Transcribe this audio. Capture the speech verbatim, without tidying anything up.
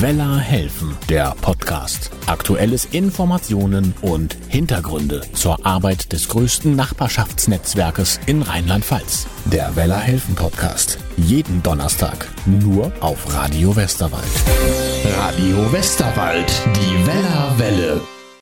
Weller helfen, der Podcast. Aktuelles Informationen und Hintergründe zur Arbeit des größten Nachbarschaftsnetzwerkes in Rheinland-Pfalz. Der Weller helfen Podcast. Jeden Donnerstag. Nur auf Radio Westerwald. Radio Westerwald. Die Weller Welle.